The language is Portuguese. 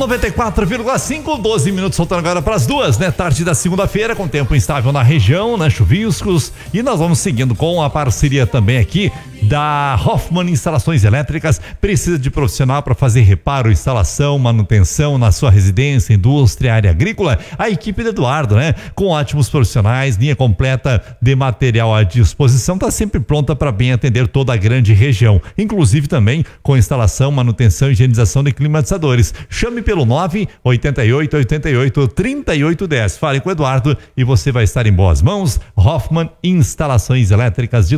94,5, 12 minutos faltando agora para as 2, né? Tarde da segunda-feira, com tempo instável na região, né? Chuviscos. E nós vamos seguindo com a parceria também aqui da Hoffman Instalações Elétricas. Precisa de profissional para fazer reparo, instalação, manutenção na sua residência, indústria, área agrícola? A equipe do Eduardo, né? Com ótimos profissionais, linha completa de material à disposição, está sempre pronta para bem atender toda a grande região. Inclusive também com instalação, manutenção e higienização de climatizadores. Chame pelo 988883810. Fale com o Eduardo e você vai estar em boas mãos. Hoffman Instalações Elétricas de